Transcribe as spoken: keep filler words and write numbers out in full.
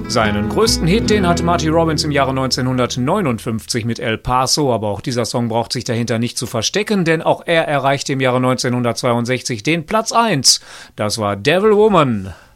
Seinen größten Hit, den hatte Marty Robbins im Jahre neunzehnhundertneunundfünfzig mit El Paso, aber auch dieser Song braucht sich dahinter nicht zu verstecken, denn auch er erreichte im Jahre neunzehnhundertzweiundsechzig den Platz eins. Das war Devil Woman.